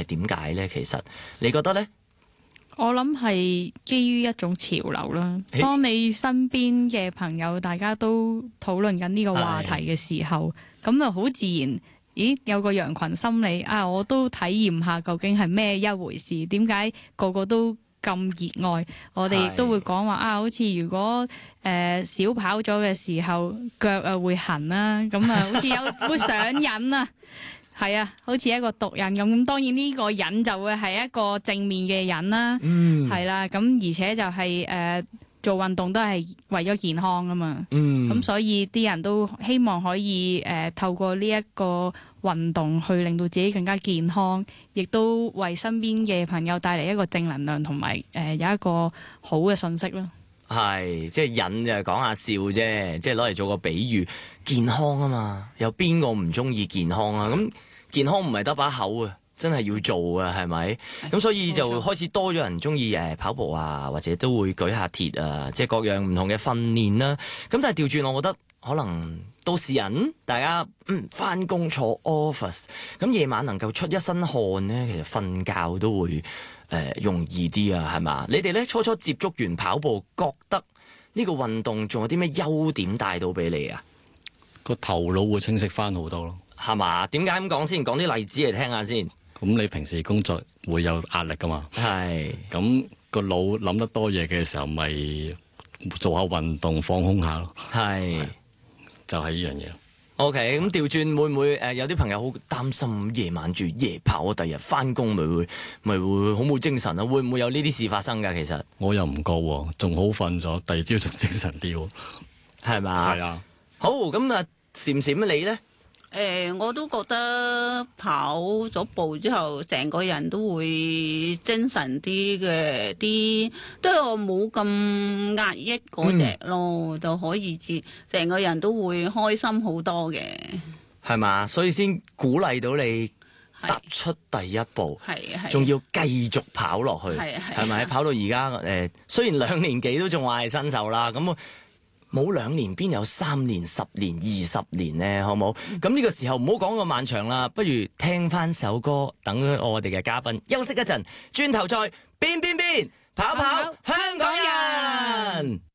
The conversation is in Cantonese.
點解呢？其實你覺得呢？ 我諗係基於一種潮流啦。當你身邊嘅朋友大家都討論緊呢個話題嘅時候，咁就好自然，咦，有個羊群心理啊，我都體驗下究竟係咩一回事？點解個個都咁熱愛？我哋亦都會講話啊，好似如果少跑咗嘅時候，腳啊會痕啦，咁啊好似會上癮啊。係啊，好似一個毒癮咁。咁當然呢個癮就會係一個正面嘅癮啦。係啦，咁而且就係做運動都係為咗健康啊嘛。咁所以啲人都希望可以透過呢一個運動去令到自己更加健康，亦都為身邊嘅朋友帶嚟一個正能量同埋有一個好嘅信息咯。係， 即係癮就係講下笑啫，即係攞嚟做個比喻，健康啊嘛，有邊個唔中意健康啊？咁健康唔係得把口啊，真係要做啊，係咪？咁所以就開始多咗人中意跑步啊，或者都會舉下鐵啊，即係各樣唔同嘅訓練啦。咁但係調轉，我覺得可能都市人大家返工坐 office， 咁夜晚能夠出一身汗呢，其實瞓覺都會容易啲啊，係嘛？你哋咧初初接觸完跑步，覺得呢個運動仲有啲咩優點帶到俾你啊？ 個頭腦會清晰翻好多咯， 係嘛？點解咁講先？講啲例子嚟聽下先。 咁你平時工作會有壓力噶嘛？係。咁個腦諗得多嘢嘅時候，咪做下運動放空下咯。係。就係呢樣嘢。OK， 咁調轉會唔會有啲朋友好擔心夜晚住夜跑，第日翻工咪會好冇精神啊？會唔會有呢啲事發生㗎？其實我又唔覺喎，仲好瞓咗，第二朝仲精神啲喎，係嘛？係啊。好，咁啊，閃閃你咧？ 我都覺得跑咗步之後，成個人都會精神啲嘅，都係我冇咁壓抑嗰隻咯，就可以成個人都會開心好多嘅。係嘛？所以先鼓勵到你踏出第一步，仲要繼續跑落去，係咪？跑到而家雖然2年幾都仲話係新手啦，咁冇2年邊有3年、10年、20年呢？好冇？咁呢個時候唔好講咁漫長啦，不如聽翻首歌，等我哋嘅嘉賓休息一陣，轉頭再變跑香港人。